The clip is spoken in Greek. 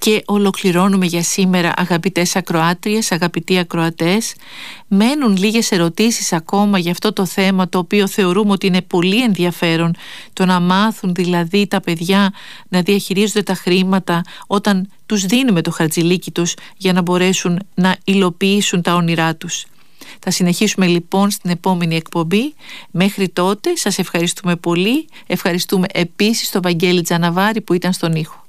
Και ολοκληρώνουμε για σήμερα, αγαπητές ακροάτριες, αγαπητοί ακροατές. Μένουν λίγες ερωτήσεις ακόμα για αυτό το θέμα, το οποίο θεωρούμε ότι είναι πολύ ενδιαφέρον, το να μάθουν δηλαδή τα παιδιά να διαχειρίζονται τα χρήματα όταν τους δίνουμε το χαρτζηλίκι τους για να μπορέσουν να υλοποιήσουν τα όνειρά τους. Θα συνεχίσουμε λοιπόν στην επόμενη εκπομπή. Μέχρι τότε σας ευχαριστούμε πολύ. Ευχαριστούμε επίσης τον Βαγγέλη Τζαναβάρη που ήταν στον ήχο.